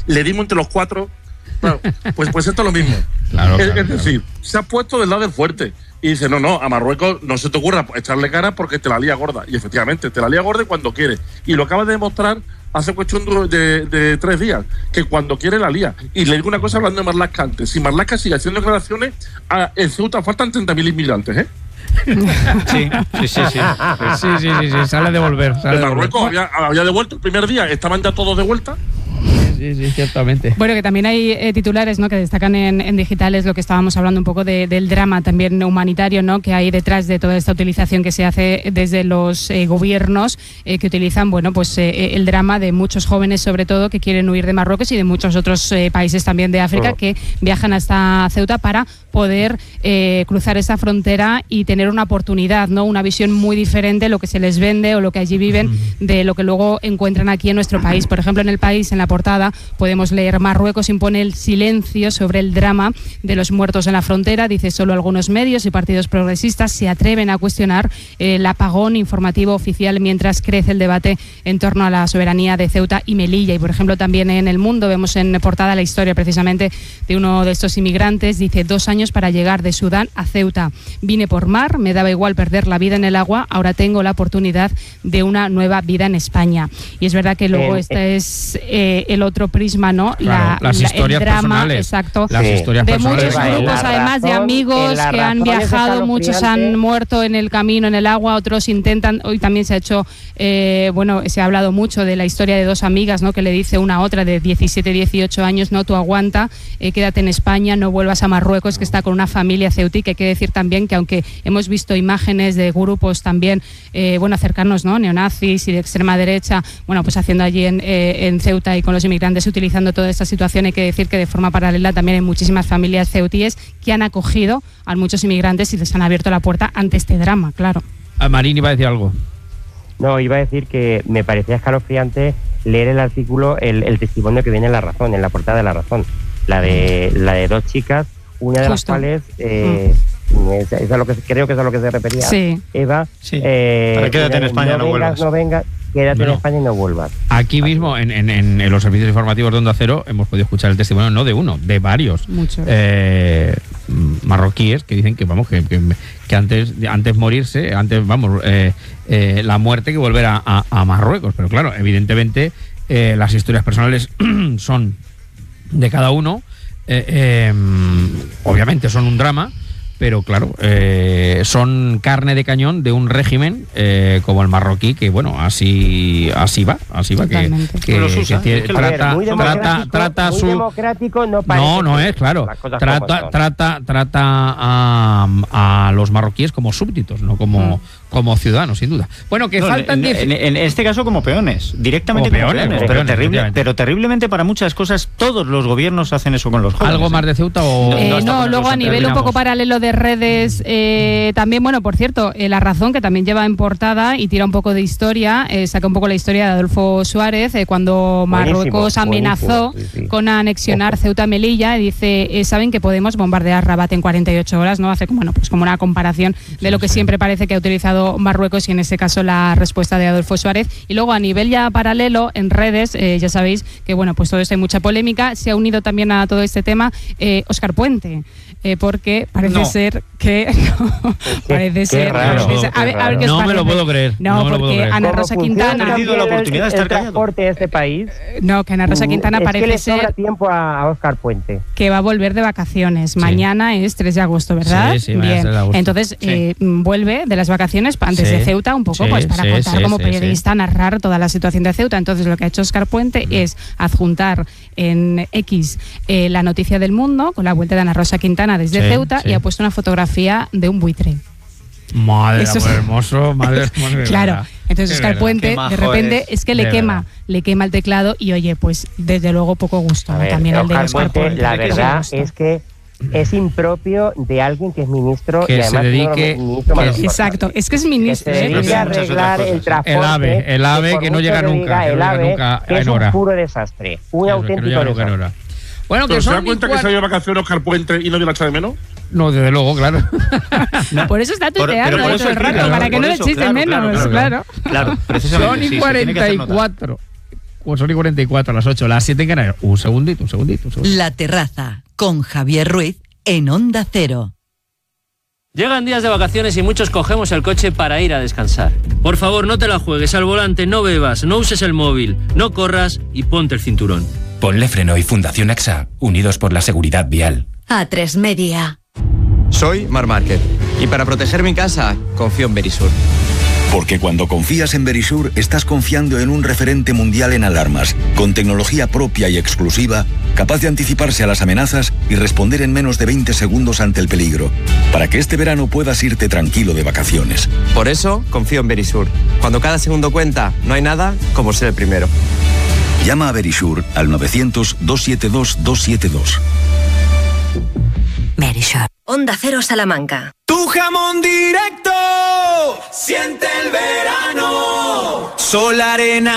le dimos entre los 4. Claro, pues esto es lo mismo. Claro, es decir, se ha puesto del lado del fuerte. Y dice, no, a Marruecos no se te ocurra echarle cara porque te la lía gorda. Y efectivamente, te la lía gorda cuando quiere. Y lo acaba de demostrar hace cuestión de 3 días, que cuando quiere la lía. Y le digo una cosa hablando de Marlaska antes. Si Marlaska sigue haciendo declaraciones, en Ceuta faltan 30.000 inmigrantes, ¿eh? Sí, sale de volver. El Marruecos había devuelto el primer día, estaban ya todos de vuelta. Sí, ciertamente. Bueno, que también hay titulares, ¿no?, que destacan en digitales lo que estábamos hablando un poco del drama también humanitario, ¿no?, que hay detrás de toda esta utilización que se hace desde los gobiernos que utilizan, bueno, pues el drama de muchos jóvenes, sobre todo, que quieren huir de Marruecos y de muchos otros países también de África que viajan hasta Ceuta para poder cruzar esa frontera y tener una oportunidad, ¿no?, una visión muy diferente, lo que se les vende o lo que allí viven, de lo que luego encuentran aquí en nuestro país. Por ejemplo, en El País, en la portada, podemos leer: Marruecos impone el silencio sobre el drama de los muertos en la frontera. Dice, solo algunos medios y partidos progresistas se atreven a cuestionar el apagón informativo oficial mientras crece el debate en torno a la soberanía de Ceuta y Melilla. Y, por ejemplo, también en El Mundo vemos en portada la historia precisamente de uno de estos inmigrantes. Dice, 2 años para llegar de Sudán a Ceuta. Vine por mar, me daba igual perder la vida en el agua, ahora tengo la oportunidad de una nueva vida en España. Y es verdad que luego este es el otro prisma, ¿no? Claro, las historias el drama, personales. Exacto. Las historias de personales. muchos grupos, además de amigos que han viajado, muchos han muerto en el camino, en el agua, otros intentan. Hoy también se ha hecho, se ha hablado mucho de la historia de 2 amigas, ¿no?, que le dice una a otra de 17, 18 años, no, tú aguanta, quédate en España, no vuelvas a Marruecos, que está con una familia ceutí. Que hay que decir también que aunque hemos visto imágenes de grupos también, cercanos, ¿no?, neonazis y de extrema derecha, pues haciendo allí en Ceuta y con los inmigrantes utilizando toda esta situación, hay que decir que de forma paralela también hay muchísimas familias ceutíes que han acogido a muchos inmigrantes y les han abierto la puerta ante este drama, claro. Marín iba a decir algo. No, iba a decir que me parecía escalofriante leer el artículo, el testimonio que viene en La Razón, en la portada de La Razón, la de 2 chicas, una de las cuales es a lo que creo que es a lo que se refería Eva. Sí. Para quédate en España, no vuelvas. No vengas, quédate en España y no vuelvas. Aquí mismo, en los servicios informativos de Onda Cero, hemos podido escuchar el testimonio, no de uno, de varios marroquíes que dicen que antes morirse, la muerte que volver a Marruecos. Pero claro, evidentemente las historias personales son de cada uno, obviamente son un drama, pero claro, son carne de cañón de un régimen como el marroquí, que así va, que trata su democrático, no es claro, trata a los marroquíes como súbditos, no como ciudadanos, sin duda. Bueno, que faltan en este caso como peones, directamente como peones, pero terriblemente para muchas cosas. Todos los gobiernos hacen eso con los jóvenes. ¿Algo más de Ceuta o...? Luego a nivel un poco paralelo de redes, también, por cierto, La Razón, que también lleva en portada y tira un poco de historia, saca un poco la historia de Adolfo Suárez, cuando Marruecos amenazó con anexionar Ceuta y Melilla, y dice, saben que podemos bombardear Rabat en 48 horas, ¿no? Hace como una comparación de lo que siempre parece que ha utilizado Marruecos, y en este caso la respuesta de Adolfo Suárez. Y luego a nivel ya paralelo en redes, ya sabéis que pues todo esto hay mucha polémica. Se ha unido también a todo este tema Óscar Puente, porque parece ser que parece ser a ver qué os parece. Me lo puedo creer. Porque Ana Rosa Quintana ha perdido la oportunidad de estar callado. El transporte de este país. Que Ana Rosa Quintana parece que le ser sobra tiempo a Óscar Puente, que va a volver de vacaciones. Mañana es 3 de agosto, ¿verdad? Sí, bien. De agosto. Entonces vuelve de las vacaciones antes de Ceuta un poco, para contar como periodista, narrar toda la situación de Ceuta. Entonces lo que ha hecho Óscar Puente es adjuntar en X la noticia del Mundo con la vuelta de Ana Rosa Quintana desde Ceuta, y ha puesto una fotografía de un buitre. Madre, hermoso, madre. Claro. Entonces Óscar Puente de repente es que le quema el teclado, y oye, pues desde luego poco gusto también al de Óscar Puente. La verdad es que es impropio de alguien que es ministro que y además se dedique exacto, es que es ministro, que se dedique a arreglar el transporte, el AVE que no llega nunca, que es un puro desastre, un auténtico desastre. Bueno, ¿pero se da cuenta que se ha ido de vacaciones Óscar Puente y no la echa de menos? No, desde luego, claro. Por eso está tuiteando todo el rato, para que no le eches de menos, claro. Precisamente. Son y 44. Pues son y 44, a las 8, las 7 en Canarias. Un segundito. La Terraza, con Javier Ruiz, en Onda Cero. Llegan días de vacaciones y muchos cogemos el coche para ir a descansar. Por favor, no te la juegues al volante, no bebas, no uses el móvil, no corras y ponte el cinturón. Ponle Freno y Fundación AXA, unidos por la seguridad vial. A3 Media. Soy Mar Márquez y para proteger mi casa confío en Verisur. Porque cuando confías en Verisur, estás confiando en un referente mundial en alarmas, con tecnología propia y exclusiva, capaz de anticiparse a las amenazas y responder en menos de 20 segundos ante el peligro, para que este verano puedas irte tranquilo de vacaciones. Por eso confío en Verisur. Cuando cada segundo cuenta, no hay nada como ser el primero. Llama a Verisur al 900-272-272. Verisur. Onda Cero Salamanca. Tu jamón directo, siente el verano. Sol, arena